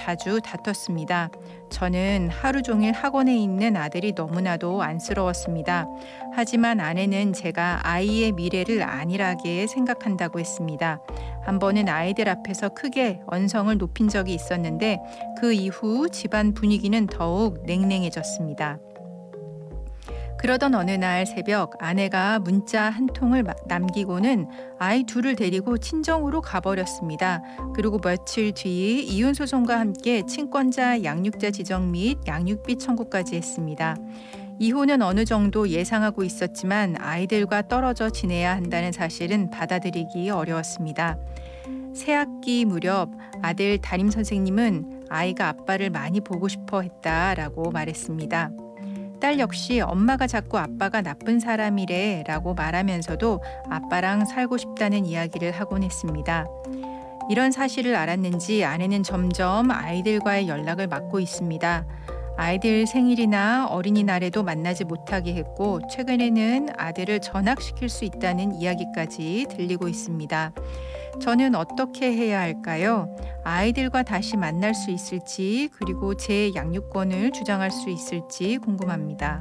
자주 다퉜습니다. 저는 하루 종일 학원에 있는 아들이 너무나도 안쓰러웠습니다. 하지만 아내는 제가 아이의 미래를 안일하게 생각한다고 했습니다. 한 번은 아이들 앞에서 크게 언성을 높인 적이 있었는데 그 이후 집안 분위기는 더욱 냉랭해졌습니다. 그러던 어느 날 새벽 아내가 문자 한 통을 남기고는 아이 둘을 데리고 친정으로 가버렸습니다. 그리고 며칠 뒤 이혼 소송과 함께 친권자 양육자 지정 및 양육비 청구까지 했습니다. 이혼은 어느 정도 예상하고 있었지만 아이들과 떨어져 지내야 한다는 사실은 받아들이기 어려웠습니다. 새학기 무렵 아들 담임 선생님은 아이가 아빠를 많이 보고 싶어 했다라고 말했습니다. 딸 역시 엄마가 자꾸 아빠가 나쁜 사람이래 라고 말하면서도 아빠랑 살고 싶다는 이야기를 하곤 했습니다. 이런 사실을 알았는지 아내는 점점 아이들과의 연락을 막고 있습니다. 아이들 생일이나 어린이날에도 만나지 못하게 했고 최근에는 아들을 전학시킬 수 있다는 이야기까지 들리고 있습니다. 저는 어떻게 해야 할까요? 아이들과 다시 만날 수 있을지 그리고 제 양육권을 주장할 수 있을지 궁금합니다.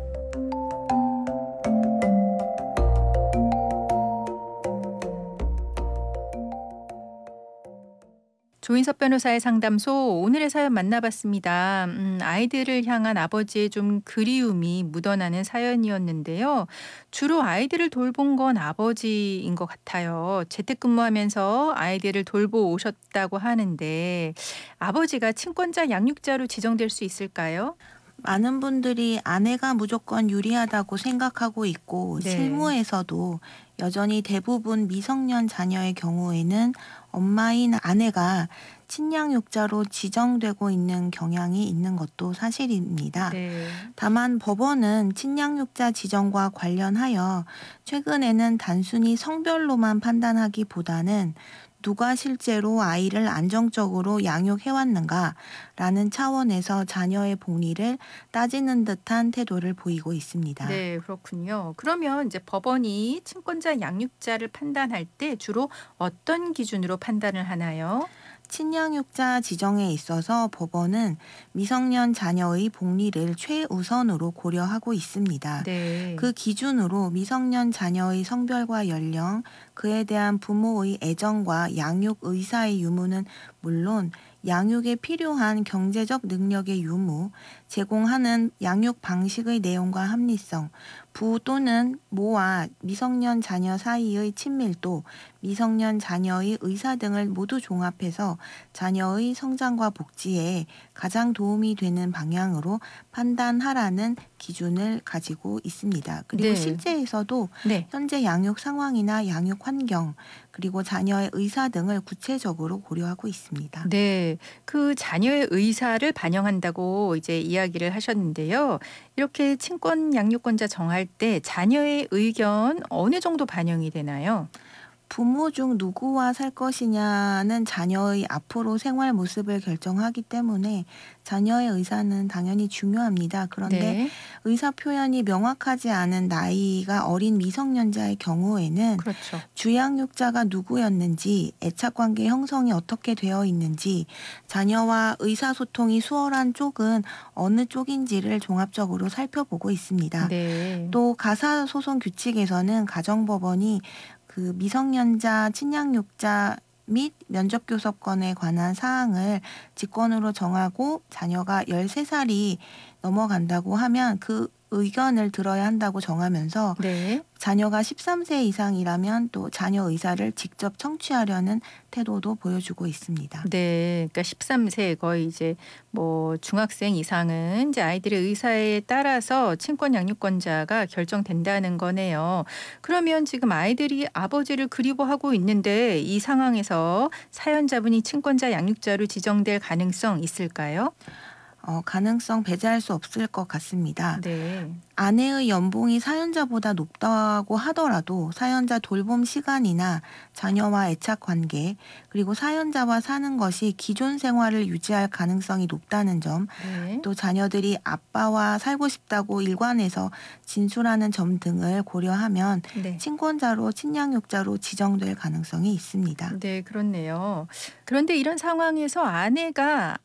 조인섭 변호사의 상담소 오늘의 사연 만나봤습니다. 아이들을 향한 아버지의 좀 그리움이 묻어나는 사연이었는데요. 주로 아이들을 돌본 건 아버지인 것 같아요. 재택근무하면서 아이들을 돌보오셨다고 하는데 아버지가 친권자 양육자로 지정될 수 있을까요? 많은 분들이 아내가 무조건 유리하다고 생각하고 있고 네. 실무에서도 여전히 대부분 미성년 자녀의 경우에는 엄마인 아내가 친양육자로 지정되고 있는 경향이 있는 것도 사실입니다. 네. 다만 법원은 친양육자 지정과 관련하여 최근에는 단순히 성별로만 판단하기보다는 누가 실제로 아이를 안정적으로 양육해왔는가라는 차원에서 자녀의 복리를 따지는 듯한 태도를 보이고 있습니다. 네, 그렇군요. 그러면 이제 법원이 친권자 양육자를 판단할 때 주로 어떤 기준으로 판단을 하나요? 친양육자 지정에 있어서 법원은 미성년 자녀의 복리를 최우선으로 고려하고 있습니다. 네. 그 기준으로 미성년 자녀의 성별과 연령, 그에 대한 부모의 애정과 양육 의사의 유무는 물론 양육에 필요한 경제적 능력의 유무, 제공하는 양육 방식의 내용과 합리성, 부 또는 모와 미성년 자녀 사이의 친밀도, 미성년 자녀의 의사 등을 모두 종합해서 자녀의 성장과 복지에 가장 도움이 되는 방향으로 판단하라는 기준을 가지고 있습니다. 그리고 네. 실제에서도 네. 현재 양육 상황이나 양육 환경, 그리고 자녀의 의사 등을 구체적으로 고려하고 있습니다. 네. 그 자녀의 의사를 반영한다고 이제 이야기를 하셨는데요. 이렇게 친권 양육권자 정할 때 자녀의 의견 어느 정도 반영이 되나요? 부모 중 누구와 살 것이냐는 자녀의 앞으로 생활 모습을 결정하기 때문에 자녀의 의사는 당연히 중요합니다. 그런데 네. 의사 표현이 명확하지 않은 나이가 어린 미성년자의 경우에는 그렇죠. 주양육자가 누구였는지, 애착관계 형성이 어떻게 되어 있는지, 자녀와 의사소통이 수월한 쪽은 어느 쪽인지를 종합적으로 살펴보고 있습니다. 네. 또 가사소송 규칙에서는 가정법원이 그 미성년자 친양육자 및 면접교섭권에 관한 사항을 직권으로 정하고 자녀가 13살이 넘어간다고 하면 그 의견을 들어야 한다고 정하면서 네. 자녀가 13세 이상이라면 또 자녀 의사를 직접 청취하려는 태도도 보여주고 있습니다. 네. 그러니까 13세 거의 이제 뭐 중학생 이상은 이제 아이들의 의사에 따라서 친권 양육권자가 결정된다는 거네요. 그러면 지금 아이들이 아버지를 그리워하고 있는데 이 상황에서 사연자분이 친권자 양육자로 지정될 가능성 있을까요? 가능성 배제할 수 없을 것 같습니다. 네. 아내의 연봉이 사연자보다 높다고 하더라도 사연자 돌봄 시간이나 자녀와 애착 관계, 그리고 사연자와 사는 것이 기존 생활을 유지할 가능성이 높다는 점, 네. 또 자녀들이 아빠와 살고 싶다고 일관해서 진술하는 점 등을 고려하면 네. 친권자로 친양육자로 지정될 가능성이 있습니다. 네, 그렇네요. 그런데 이런 상황에서 아내가